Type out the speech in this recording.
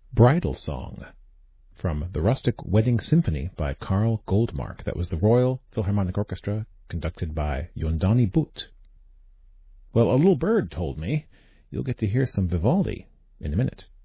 Bridal Song from the Rustic Wedding Symphony by Karl Goldmark. That was the Royal Philharmonic Orchestra, conducted by Yondani Butt. Well, a little bird told me you'll get to hear some Vivaldi in a minute.